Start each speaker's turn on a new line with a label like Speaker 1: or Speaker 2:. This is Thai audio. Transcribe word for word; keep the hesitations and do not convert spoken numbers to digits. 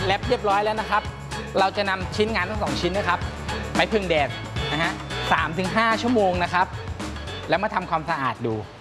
Speaker 1: แรปเรียบร้อยแล้วนะครับเราจะนำชิ้นงานทั้งสองชิ้นนะครับไปพึ่งแดดนะฮะสามถึงห้าชั่วโมงนะครับแล้วมาทำความสะอาดดู